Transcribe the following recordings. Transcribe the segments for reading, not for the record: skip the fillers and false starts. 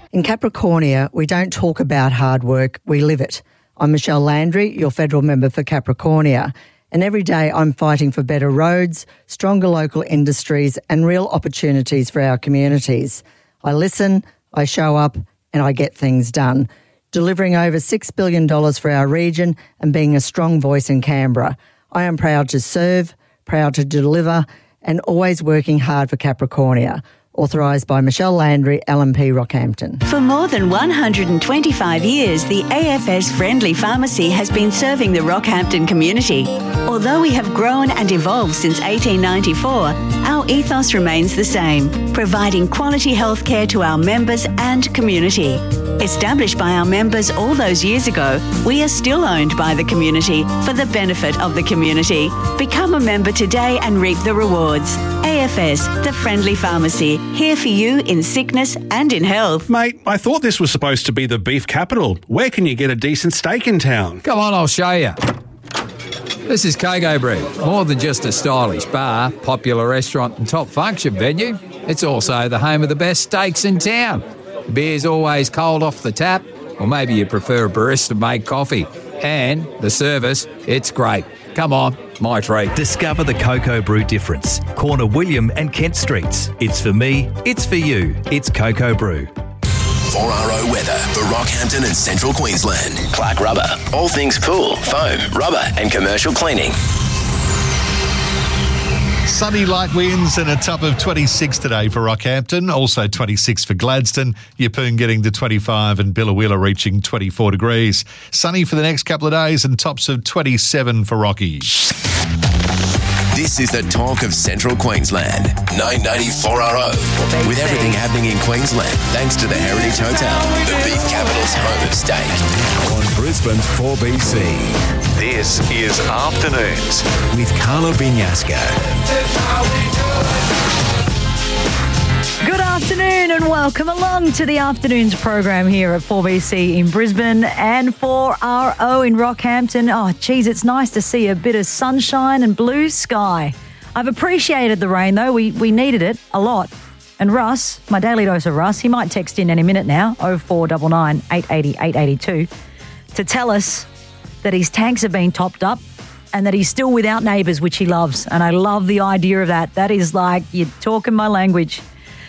In Capricornia, we don't talk about hard work, we live it. I'm Michelle Landry, your federal member for Capricornia, and every day I'm fighting for better roads, stronger local industries and real opportunities for our communities. I listen, I show up and I get things done, delivering over $6 billion for our region and being a strong voice in Canberra. I am proud to serve, proud to deliver and always working hard for Capricornia. Authorised by Michelle Landry, LNP Rockhampton. For more than 125 years, the AFS Friendly Pharmacy has been serving the Rockhampton community. Although we have grown and evolved since 1894, our ethos remains the same, providing quality healthcare to our members and community. Established by our members all those years ago, we are still owned by the community for the benefit of the community. Become a member today and reap the rewards. AFS, the Friendly Pharmacy, here for you in sickness and in health. Mate, I thought this was supposed to be the beef capital. Where can you get a decent steak in town? Come on, I'll show you. This is Coco Brew. More than just a stylish bar, popular restaurant and top function venue, it's also the home of the best steaks in town. The beer's always cold off the tap, or maybe you prefer a barista-made coffee. And the service, it's great. Come on, my treat. Discover the Coco Brew difference. Corner William and Kent Streets. It's for me, it's for you. It's Coco Brew. 4RO weather for Rockhampton and Central Queensland. Clark Rubber. All things pool, foam, rubber and commercial cleaning. Sunny light winds and a top of 26 today for Rockhampton, also 26 for Gladstone, Yeppoon getting to 25 and Billawheeler reaching 24 degrees. Sunny for the next couple of days and tops of 27 for Rocky. This is the talk of Central Queensland. 994RO. With everything happening in Queensland, thanks to the Heritage Hotel, the beef capital's home of steak. On Brisbane's 4BC. This is Afternoons with Carla Binyasco. Good afternoon and welcome along to the Afternoons program here at 4BC in Brisbane and 4RO in Rockhampton. Oh, geez, it's nice to see a bit of sunshine and blue sky. I've appreciated the rain, though. We needed it a lot. And Russ, my daily dose of Russ, he might text in any minute now, 0499 880 882, to tell us that his tanks have been topped up and that he's still without neighbours, which he loves. And I love the idea of that. That is like, you're talking my language.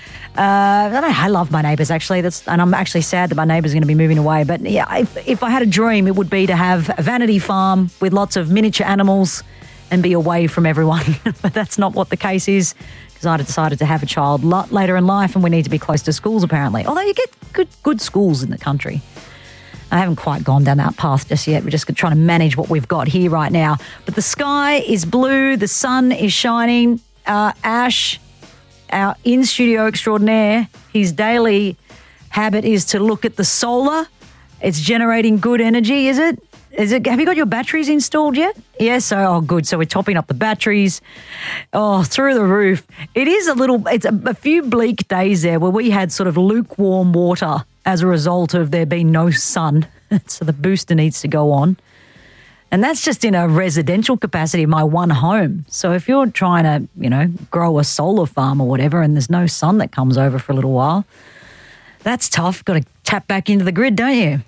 I love my neighbours, actually. And I'm actually sad that my neighbours are going to be moving away. But yeah, if I had a dream, it would be to have a vanity farm with lots of miniature animals and be away from everyone. But that's not what the case is, because I decided to have a child later in life and we need to be close to schools, apparently. Although you get good schools in the country. I haven't quite gone down that path just yet. We're just trying to manage what we've got here right now. But the sky is blue. The sun is shining. Ash, our in-studio extraordinaire, his daily habit is to look at the solar. It's generating good energy, is it? Have you got your batteries installed yet? Yes. Oh, good. So we're topping up the batteries. Oh, through the roof. It's a few bleak days there where we had sort of lukewarm water as a result of there being no sun. So the booster needs to go on. And that's just in a residential capacity, my one home. So if you're trying to, grow a solar farm or whatever and there's no sun that comes over for a little while, that's tough. Got to tap back into the grid, don't you?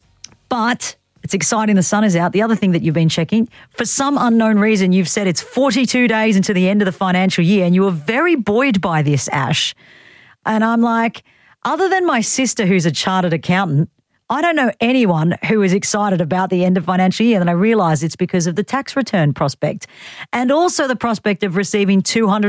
But it's exciting the sun is out. The other thing that you've been checking, for some unknown reason, you've said it's 42 days into the end of the financial year and you were very buoyed by this, Ash. And I'm like, other than my sister who's a chartered accountant, I don't know anyone who is excited about the end of financial year. And I realise it's because of the tax return prospect and also the prospect of receiving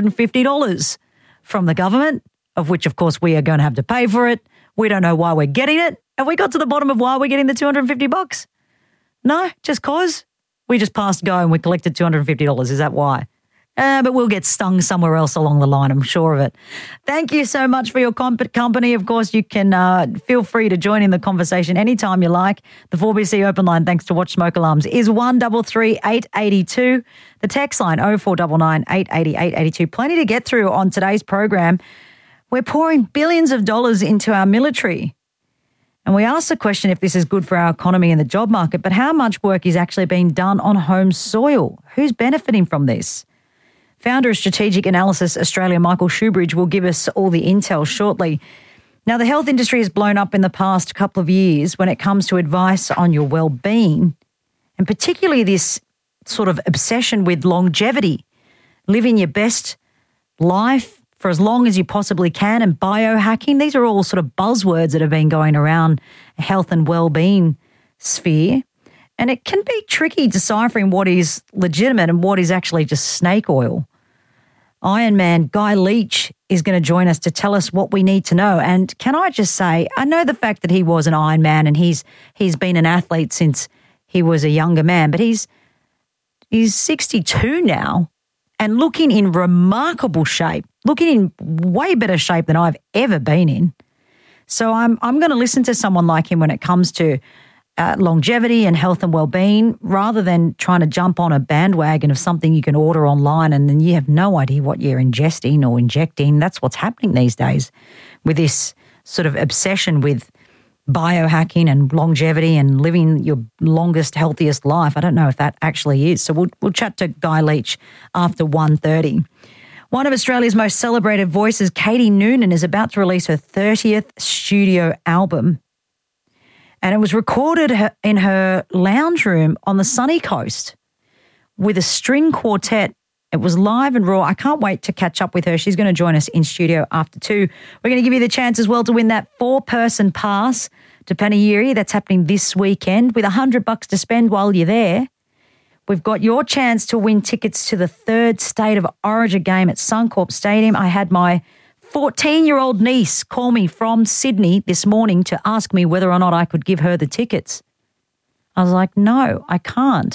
$250 from the government, of which, of course, we are going to have to pay for it. We don't know why we're getting it. Have we got to the bottom of why we're getting the $250? No, just cause we just passed go and we collected $250. Is that why? But we'll get stung somewhere else along the line, I'm sure of it. Thank you so much for your company. Of course, you can feel free to join in the conversation anytime you like. The 4BC open line, thanks to Watch Smoke Alarms, is 133 882. The text line, 0499 880 882. Plenty to get through on today's program. We're pouring billions of dollars into our military. And we asked the question if this is good for our economy and the job market, but how much work is actually being done on home soil? Who's benefiting from this? Founder of Strategic Analysis Australia, Michael Shoebridge, will give us all the intel shortly. Now, the health industry has blown up in the past couple of years when it comes to advice on your well-being, and particularly this sort of obsession with longevity, living your best life for as long as you possibly can, and biohacking. These are all sort of buzzwords that have been going around health and well-being sphere. And it can be tricky deciphering what is legitimate and what is actually just snake oil. Ironman Guy Leach is going to join us to tell us what we need to know. And can I just say, I know the fact that he was an Ironman and he's been an athlete since he was a younger man, but he's 62 now and looking in remarkable shape, looking in way better shape than I've ever been in. So I'm going to listen to someone like him when it comes to longevity and health and well-being, rather than trying to jump on a bandwagon of something you can order online and then you have no idea what you're ingesting or injecting. That's what's happening these days with this sort of obsession with biohacking and longevity and living your longest, healthiest life. I don't know if that actually is. So we'll chat to Guy Leach after 1:30. One of Australia's most celebrated voices, Katie Noonan, is about to release her 30th studio album. And it was recorded in her lounge room on the sunny coast with a string quartet. It was live and raw. I can't wait to catch up with her. She's going to join us in studio after 2. We're going to give you the chance as well to win that 4-person pass to Panegyri. That's happening this weekend with $100 to spend while you're there. We've got your chance to win tickets to the 3rd State of Origin game at Suncorp Stadium. I had my 14-year-old niece call me from Sydney this morning to ask me whether or not I could give her the tickets. I was like, no, I can't.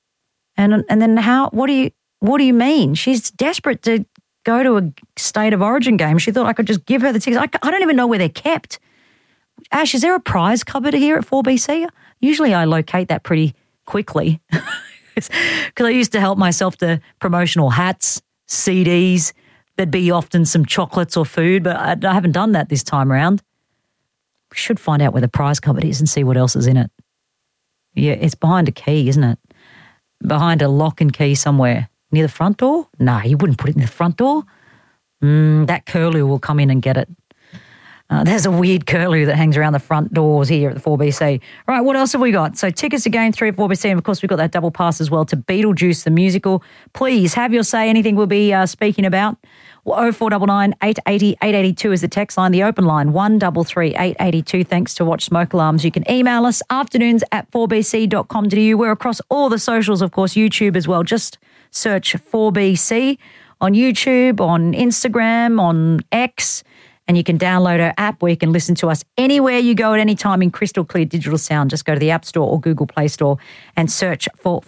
And then what do you mean? She's desperate to go to a State of Origin game. She thought I could just give her the tickets. I don't even know where they're kept. Ash, is there a prize cupboard here at 4BC? Usually I locate that pretty quickly because I used to help myself to promotional hats, CDs. There'd be often some chocolates or food, but I haven't done that this time around. We should find out where the prize cupboard is and see what else is in it. Yeah, it's behind a key, isn't it? Behind a lock and key somewhere. Near the front door? No, you wouldn't put it in the front door. That curlew will come in and get it. There's a weird curlew that hangs around the front doors here at the 4BC. Right, what else have we got? So tickets to Game 3 at 4BC, and of course we've got that double pass as well to Beetlejuice the musical. Please have your say, anything we'll be speaking about. 0499 880 882 is the text line. The open line, 133 882. Thanks to Watch Smoke Alarms. You can email us afternoons@4bc.com.au. We're across all the socials, of course, YouTube as well. Just search 4BC on YouTube, on Instagram, on X, and you can download our app where you can listen to us anywhere you go at any time in crystal clear digital sound. Just go to the App Store or Google Play Store and search for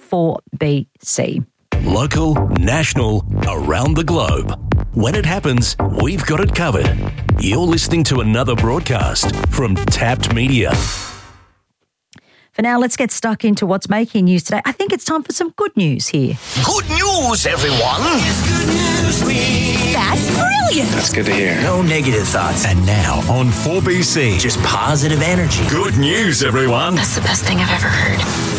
4BC. Local, national, around the globe. When it happens, we've got it covered. You're listening to another broadcast from Tapped Media. For now, let's get stuck into what's making news today. I think it's time for some good news here. Good news, everyone! It's good news week. That's brilliant. That's good to hear. No negative thoughts. And now on 4BC. Just positive energy. Good news, everyone. That's the best thing I've ever heard.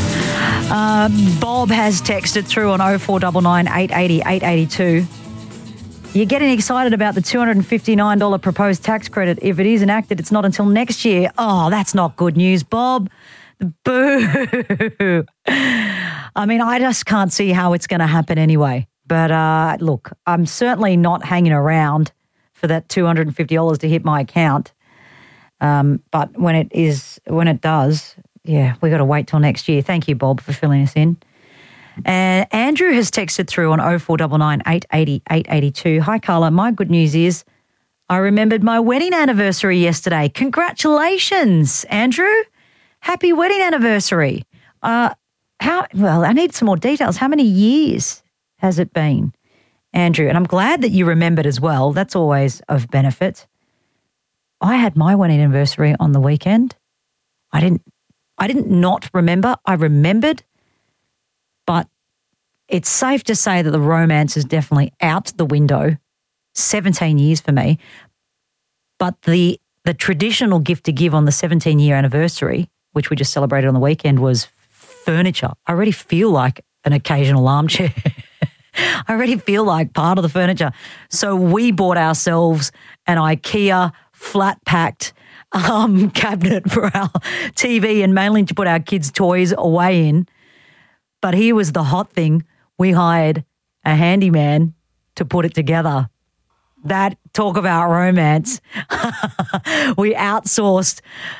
Bob has texted through on 0499 880 882. You're getting excited about the $259 proposed tax credit. If it is enacted, it's not until next year. Oh, that's not good news, Bob. Boo. I mean, I just can't see how it's going to happen anyway. But look, I'm certainly not hanging around for that $250 to hit my account. But when it does, yeah, we got to wait till next year. Thank you, Bob, for filling us in. And Andrew has texted through on 0499 880 882. Hi, Carla. My good news is I remembered my wedding anniversary yesterday. Congratulations, Andrew. Happy wedding anniversary. I need some more details. How many years has it been, Andrew? And I'm glad that you remembered as well. That's always of benefit. I had my wedding anniversary on the weekend. I didn't not remember. I remembered. But it's safe to say that the romance is definitely out the window. 17 years for me. But the traditional gift to give on the 17-year anniversary, which we just celebrated on the weekend, was furniture. I already feel like an occasional armchair. I already feel like part of the furniture. So we bought ourselves an IKEA flat-packed cabinet for our TV and mainly to put our kids' toys away in. But here was the hot thing. We hired a handyman to put it together. That, talk about romance. We outsourced.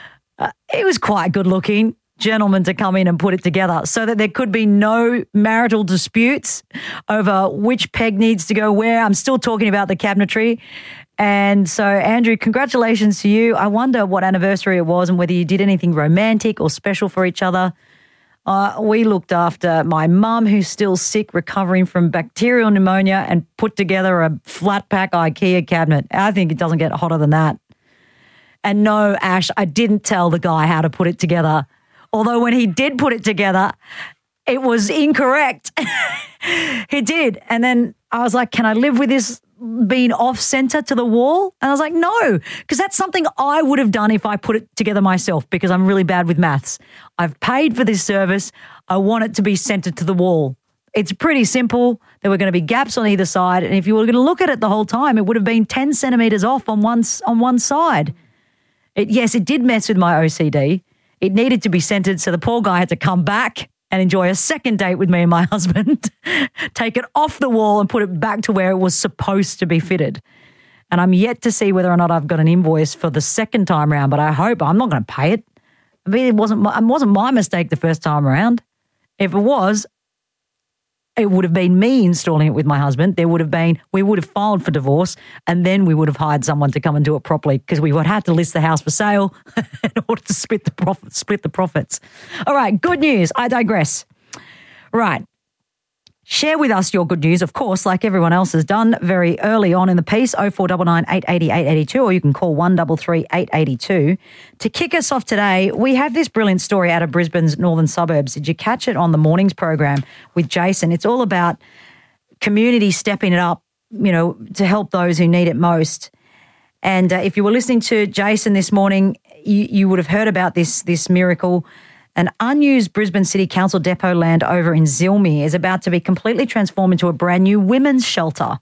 It was quite good looking gentleman to come in and put it together so that there could be no marital disputes over which peg needs to go where. I'm still talking about the cabinetry. And so, Andrew, congratulations to you. I wonder what anniversary it was and whether you did anything romantic or special for each other. We looked after my mum, who's still sick, recovering from bacterial pneumonia, and put together a flat-pack IKEA cabinet. I think it doesn't get hotter than that. And no, Ash, I didn't tell the guy how to put it together. Although when he did put it together, it was incorrect. He did. And then I was like, can I live with this being off-center to the wall? And I was like, no, because that's something I would have done if I put it together myself because I'm really bad with maths. I've paid for this service. I want it to be centered to the wall. It's pretty simple. There were going to be gaps on either side. And if you were going to look at it the whole time, it would have been 10 centimetres off on one side. Yes, it did mess with my OCD. It needed to be centered, so the poor guy had to come back and enjoy a second date with me and my husband, take it off the wall and put it back to where it was supposed to be fitted. And I'm yet to see whether or not I've got an invoice for the second time around, but I hope I'm not going to pay it. I mean, it wasn't my mistake the first time around. If it was, it would have been me installing it with my husband. We would have filed for divorce, and then we would have hired someone to come and do it properly because we would have to list the house for sale in order to split the profits. All right, good news. I digress. Right. Share with us your good news, of course, like everyone else has done very early on in the piece, 0499 880 882, or you can call 133 882. To kick us off today, we have this brilliant story out of Brisbane's northern suburbs. Did you catch it on the morning's program with Jason? It's all about community stepping it up, to help those who need it most. And if you were listening to Jason this morning, you would have heard about this miracle. An unused Brisbane City Council depot land over in Zilmi is about to be completely transformed into a brand new women's shelter.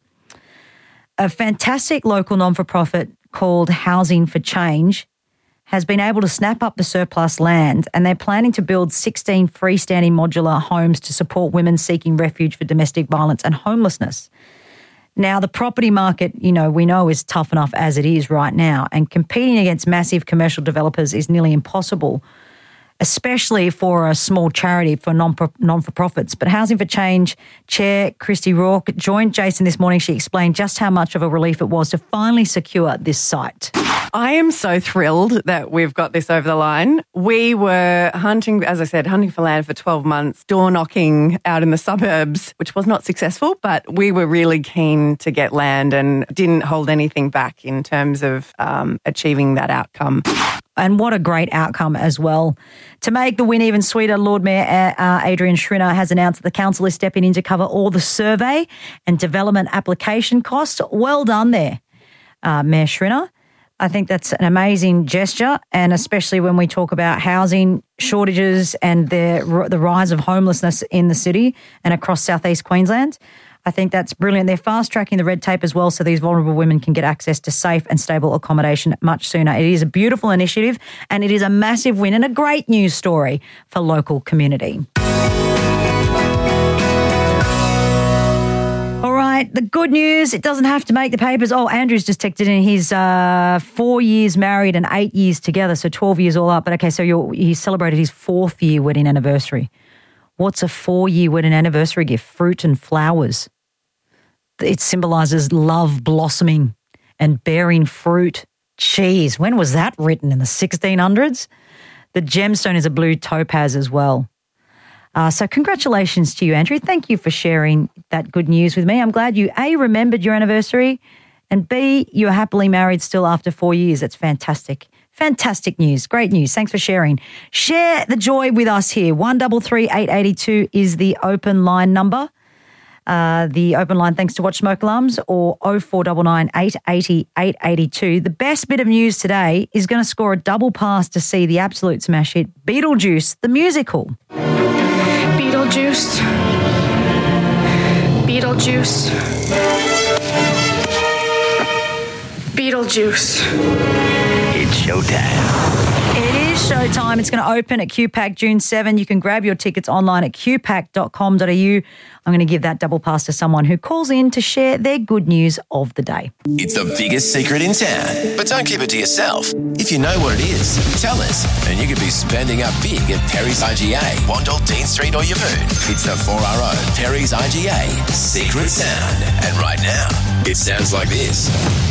A fantastic local non-for-profit called Housing for Change has been able to snap up the surplus land, and they're planning to build 16 freestanding modular homes to support women seeking refuge for domestic violence and homelessness. Now, the property market, we know is tough enough as it is right now, and competing against massive commercial developers is nearly impossible, especially for a small charity for non-for-profits. But Housing for Change Chair Christy Rourke joined Jason this morning. She explained just how much of a relief it was to finally secure this site. I am so thrilled that we've got this over the line. We were hunting for land for 12 months, door knocking out in the suburbs, which was not successful, but we were really keen to get land and didn't hold anything back in terms of achieving that outcome. And what a great outcome as well. To make the win even sweeter, Lord Mayor Adrian Schrinner has announced that the council is stepping in to cover all the survey and development application costs. Well done there, Mayor Schrinner. I think that's an amazing gesture, and especially when we talk about housing shortages and the rise of homelessness in the city and across southeast Queensland. I think that's brilliant. They're fast-tracking the red tape as well so these vulnerable women can get access to safe and stable accommodation much sooner. It is a beautiful initiative, and it is a massive win and a great news story for local community. All right, the good news, it doesn't have to make the papers. Oh, Andrew's just texted in. He's 4 years married and 8 years together, so 12 years all up. But okay, so he celebrated his 4th year wedding anniversary. What's a 4-year wedding anniversary gift? Fruit and flowers. It symbolises love blossoming and bearing fruit. Jeez, when was that written? In the 1600s? The gemstone is a blue topaz as well. So congratulations to you, Andrew. Thank you for sharing that good news with me. I'm glad you, A, remembered your anniversary, and B, you're happily married still after 4 years. That's fantastic. Fantastic news. Great news. Thanks for sharing. Share the joy with us here. 133 882 is the open line number. The open line thanks to Watch Smoke Alarms, or 0499 880 882. The best bit of news today is going to score a double pass to see the absolute smash hit Beetlejuice, the musical. Beetlejuice. Beetlejuice. Beetlejuice. It's showtime. It is showtime. It's going to open at QPAC June 7. You can grab your tickets online at qpac.com.au. I'm going to give that double pass to someone who calls in to share their good news of the day. It's the biggest secret in town, but don't keep it to yourself. If you know what it is, tell us, and you could be spending up big at Perry's IGA, Wandle, Dean Street or Yavoon. It's the 4RO Perry's IGA Secret Sound. And right now, it sounds like this.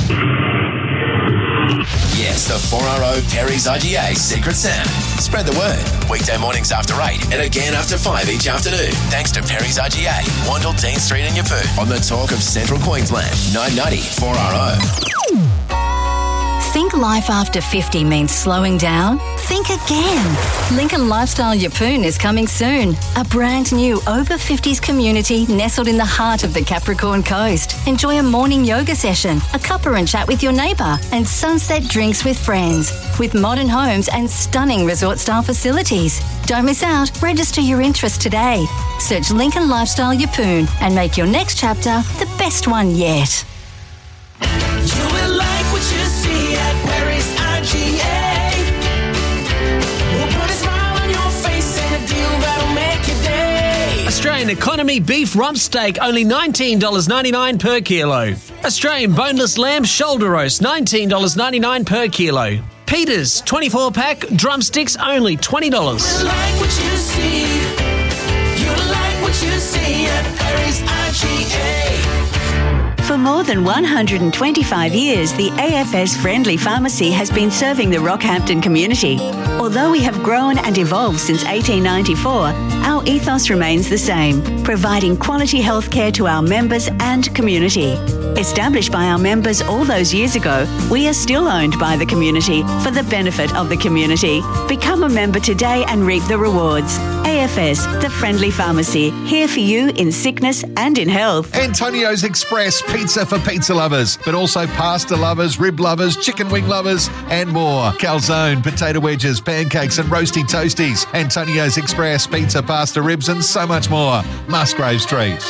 Yes, the 4RO Perry's IGA Secret Sound. Spread the word. Weekday mornings after 8 and again after 5 each afternoon. Thanks to Perry's IGA, Wandle, Dean Street and Yavoon on the Talk of Central Queensland. 990 4RO. Think life after 50 means slowing down? Think again. Lincoln Lifestyle Yeppoon is coming soon. A brand new over 50s community nestled in the heart of the Capricorn Coast. Enjoy a morning yoga session, a cuppa and chat with your neighbour, and sunset drinks with friends. With modern homes and stunning resort-style facilities. Don't miss out. Register your interest today. Search Lincoln Lifestyle Yeppoon and make your next chapter the best one yet. You will like what you see at Perry's IGA. We'll put a smile on your face and a deal that'll make your day. Australian economy beef rump steak, only $19.99 per kilo. Australian boneless lamb shoulder roast, $19.99 per kilo. Peters 24-pack drumsticks, only $20. You like what you see. You like what you see at Perry's IGA. For more than 125 years, the AFS Friendly Pharmacy has been serving the Rockhampton community. Although we have grown and evolved since 1894, our ethos remains the same, providing quality healthcare to our members and community. Established by our members all those years ago, we are still owned by the community for the benefit of the community. Become a member today and reap the rewards. AFS, the Friendly Pharmacy, here for you in sickness and in health. Antonio's Express, pizza for pizza lovers, but also pasta lovers, rib lovers, chicken wing lovers, and more. Calzone, potato wedges, pancakes and roasty toasties. Antonio's Express, pizza, pasta, ribs, and so much more. Musgrave Street.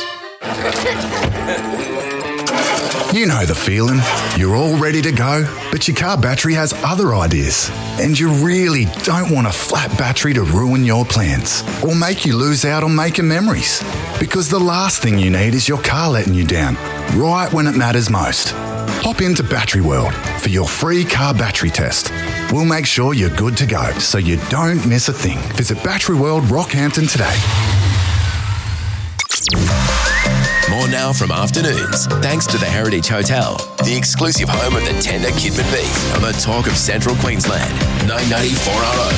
You know the feeling. You're all ready to go, but your car battery has other ideas. And you really don't want a flat battery to ruin your plans or make you lose out on making memories. Because the last thing you need is your car letting you down, right when it matters most. Hop into Battery World for your free car battery test. We'll make sure you're good to go so you don't miss a thing. Visit Battery World Rockhampton today. More now from afternoons, thanks to the Heritage Hotel, the exclusive home of the tender Kidman beef on the Talk of Central Queensland. 990 4RO.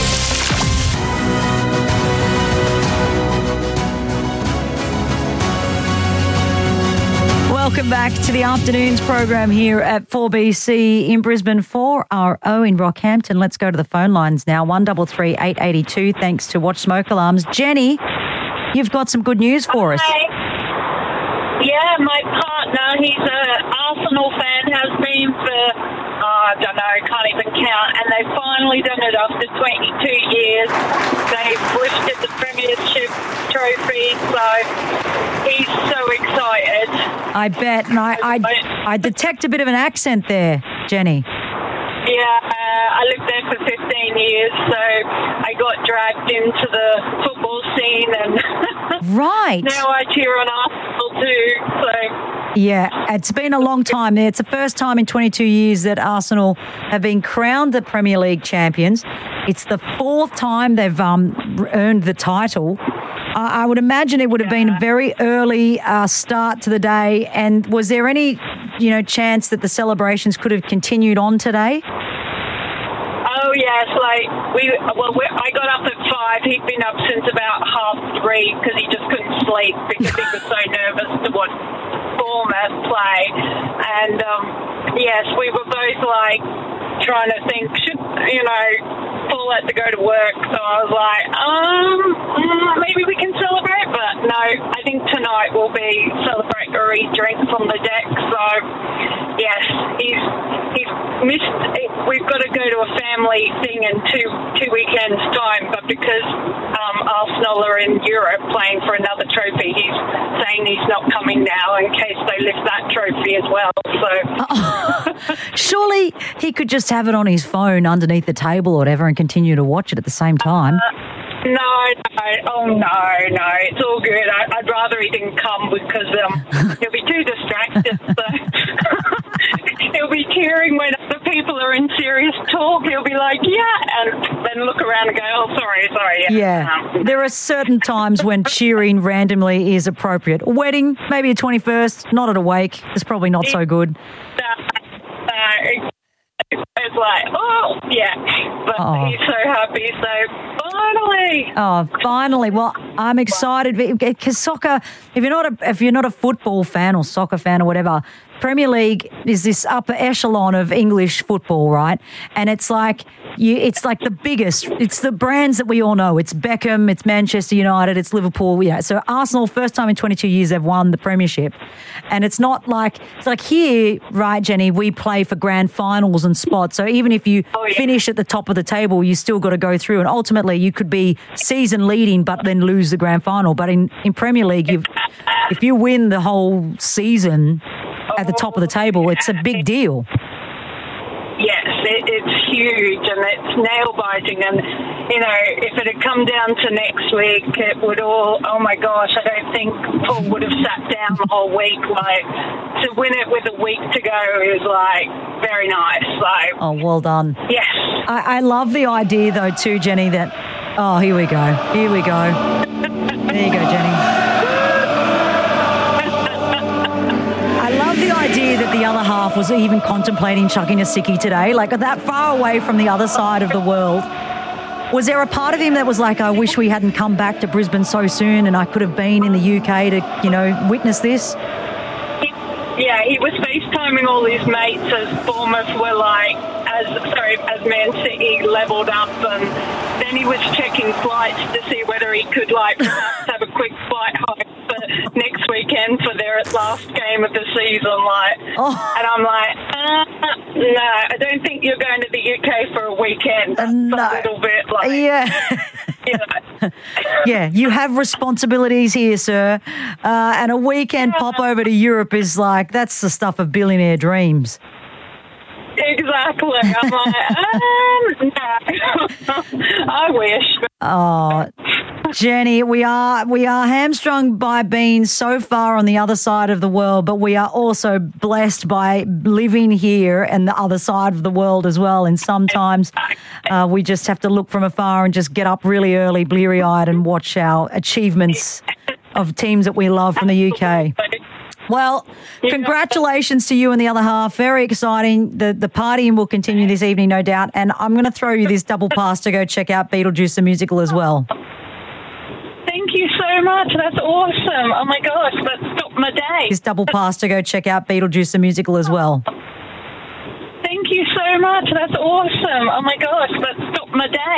Welcome back to the afternoons program here at 4BC in Brisbane, 4RO in Rockhampton. Let's go to the phone lines now. 133 882. Thanks to Watch Smoke Alarms. Jenny, you've got some good news for us. Yeah, my partner, he's an Arsenal fan, has been for, I don't know, can't even count, and they've finally done it after 22 years. They've lifted the Premiership trophy, so he's so excited. I bet, and I detect a bit of an accent there, Jenny. Yeah, I lived there for 15 years, so I got dragged into the football scene, and right. Now I cheer on Arsenal too, so... Yeah, it's been a long time there. It's the first time in 22 years that Arsenal have been crowned the Premier League champions. It's the fourth time they've earned the title. I would imagine it would have been a very early start to the day. And was there any, chance that the celebrations could have continued on today? Oh yes, I got up at 5. He'd been up since about 3:30 because he just couldn't sleep because he was so nervous to watch Bournemouth play. And yes, we were both trying to think, should Paul had to go to work, so I was like, maybe we can celebrate, but no, I think tonight we'll be celebrating or he drinks on the deck. So, yes, he's missed. We've got to go to a family thing in two weekends' time, but because Arsenal are in Europe playing for another trophy, he's saying he's not coming now in case they lift that trophy as well. So, surely he could just have it on his phone underneath the table or whatever and continue to watch it at the same time. No, it's all good. I'd rather he didn't come because he'll be too distracted. So he'll be cheering when other people are in serious talk. He'll be like, yeah, and then look around and go, oh, sorry. Yeah. There are certain times when cheering randomly is appropriate. A wedding, maybe a 21st, not at a wake. It's probably not so good. It's like, oh, yeah. But he's so happy, so finally. Oh, finally. Well, I'm excited because soccer, if you're not a football fan or soccer fan or whatever, Premier League is this upper echelon of English football, right? And it's like the biggest. It's the brands that we all know. It's Beckham, it's Manchester United, it's Liverpool. Yeah. So Arsenal, first time in 22 years they've won the Premiership. And it's like here, right, Jenny, we play for grand finals and spots. So even if you finish at the top of the table, you still got to go through. And ultimately you could be season leading but then lose the grand final. But in Premier League, if you win the whole season at the top of the table, it's a big deal. Yes, it's huge and it's nail-biting. And, if it had come down to next week, it would all, oh, my gosh, I don't think Paul would have sat down the whole week. Like, to win it with a week to go is, very nice. So, oh, well done. Yes. I love the idea, though, too, Jenny, that, oh, here we go. There you go, Jenny. The idea that the other half was even contemplating chucking a sickie today, like that far away from the other side of the world. Was there a part of him that was like, I wish we hadn't come back to Brisbane so soon and I could have been in the UK to, witness this? Yeah, he was FaceTiming all his mates as Bournemouth were as Man City levelled up, and then he was checking flights to see whether he could perhaps have a quick flight home for next weekend for their last game of the season. And I'm like, no, I don't think you're going to the UK for a weekend. That's a little bit yeah, you have responsibilities here, sir. And a weekend pop over to Europe is that's the stuff of billionaire dreams. Exactly. I'm like, no. I wish. Oh, Jenny, we are hamstrung by being so far on the other side of the world, but we are also blessed by living here and the other side of the world as well. And sometimes we just have to look from afar and just get up really early, bleary-eyed, and watch our achievements of teams that we love from the UK. Well, congratulations to you and the other half. Very exciting. The partying will continue this evening, no doubt. And I'm going to throw you this double pass to go check out Beetlejuice the musical as well. Thank you so much. That's awesome. Oh, my gosh, that stopped my day. This double pass to go check out Beetlejuice the musical as well. Thank you so much. That's awesome. Oh, my gosh, that stopped my day.